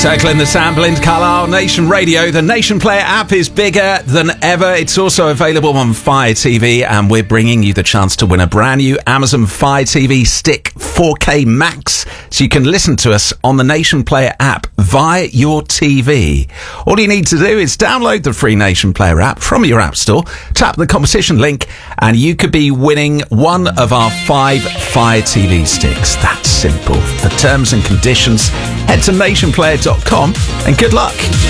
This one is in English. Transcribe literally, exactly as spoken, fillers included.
Circling the Sandblend, Carlisle Nation Radio. The Nation Player app is bigger than ever. It's also available on Fire T V, and we're bringing you the chance to win a brand new Amazon Fire T V Stick four K Max, so you can listen to us on the Nation Player app via your T V. All you need to do is download the free Nation Player app from your app store, tap the competition link, and you could be winning one of our five Fire T V sticks. That's simple. For terms and conditions, head to nation player dot com and good luck.